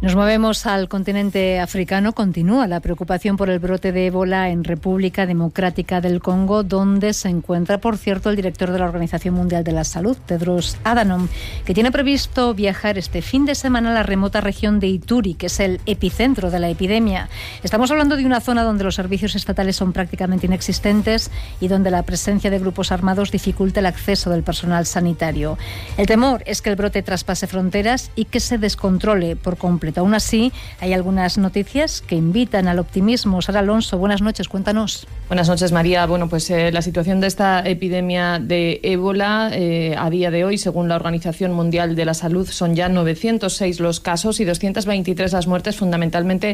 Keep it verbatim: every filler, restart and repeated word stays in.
Nos movemos al continente africano. Continúa la preocupación por el brote de ébola en República Democrática del Congo, donde se encuentra, por cierto, el director de la Organización Mundial de la Salud, Tedros Adhanom, que tiene previsto viajar este fin de semana a la remota región de Ituri, que es el epicentro de la epidemia. Estamos hablando de una zona donde los servicios estatales son prácticamente inexistentes y donde la presencia de grupos armados dificulta el acceso del personal sanitario. El temor es que el brote traspase fronteras y que se descontrole por completo. Aún así, hay algunas noticias que invitan al optimismo. Sara Alonso, buenas noches, cuéntanos. Buenas noches, María. Bueno, pues eh, la situación de esta epidemia de ébola eh, a día de hoy, según la Organización Mundial de la Salud, son ya novecientos seis los casos y doscientas veintitrés las muertes, fundamentalmente